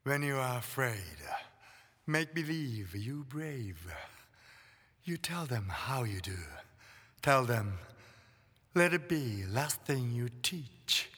When you are afraid, make believe you brave. You tell them how you do. Tell them, let it be last thing you teach.